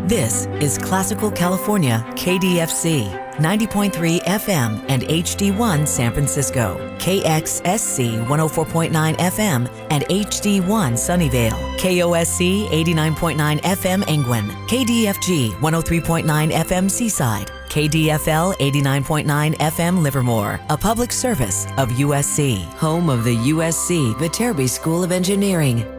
This is Classical California KDFC, 90.3 FM and HD1 San Francisco, KXSC 104.9 FM and HD1 Sunnyvale, KOSC 89.9 FM Angwin, KDFG 103.9 FM Seaside, KDFL 89.9 FM Livermore, a public service of USC, home of the USC Viterbi School of Engineering.